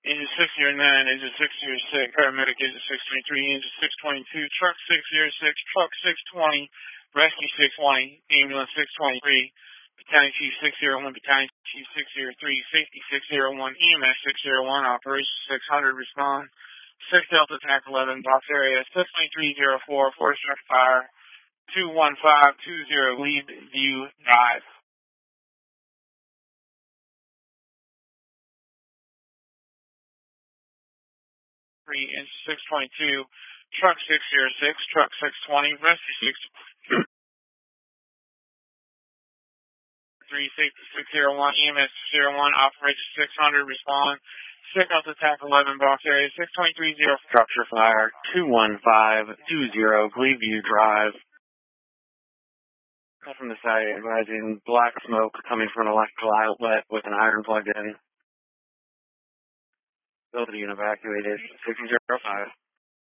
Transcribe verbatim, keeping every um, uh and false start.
Engine six zero nine, engine six zero six, paramedic engine six twenty-three, engine six twenty-two, truck six zero six, truck six twenty, rescue six twenty, ambulance six twenty-three, battalion chief six zero one, battalion chief six zero three, safety six zero one, E M S six zero one, operation six hundred, respond. six Delta Attack eleven, box area six twenty-three zero four, force struck fire, two one five two zero, lead view drive. three, engine six twenty-two, truck six zero six, truck six twenty, rescue six three, safety six zero one, E M S zero one, operation six hundred, respond. six Delta Attack eleven, box area six twenty-three zero four. Structure fire, two one five two zero, Gleeview Drive. Call from the site advising black smoke coming from an electrical outlet with an iron plugged in. Building evacuated, six zero five.